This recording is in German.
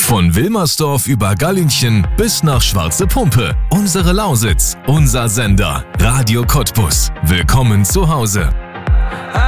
Von Wilmersdorf über Gallinchen bis nach Schwarze Pumpe. Unsere Lausitz, unser Sender. Radio Cottbus. Willkommen zu Hause.